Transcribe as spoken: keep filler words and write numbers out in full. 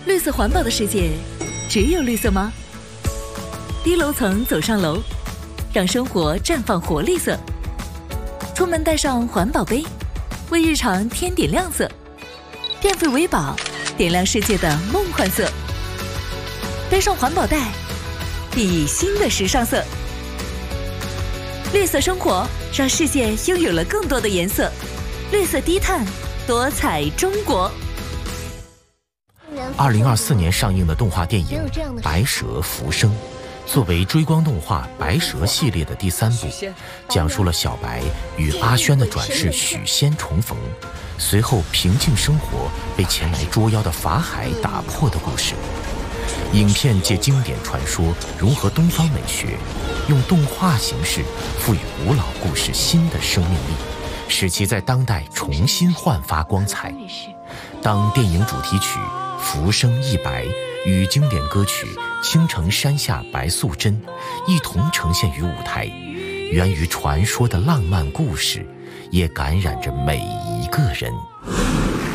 绿色环保的世界，只有绿色吗？低楼层走上楼，让生活绽放活力色。出门带上环保杯，为日常添点亮色。变废为宝，点亮世界的梦幻色。背上环保袋，熠熠新的时尚色。绿色生活，让世界拥有了更多的颜色。绿色低碳，多彩中国。 二零二四年上映的动画电影《白蛇浮生》，作为追光动画《白蛇》系列的第三部，讲述了小白与阿轩的转世许仙重逢，随后平静生活被前来捉妖的法海打破的故事。影片借经典传说融合东方美学，用动画形式赋予古老故事新的生命力，使其在当代重新焕发光彩。当电影主题曲《浮生一白》与经典歌曲《青城山下白素贞》一同呈现于舞台，源于传说的浪漫故事也感染着每一个人。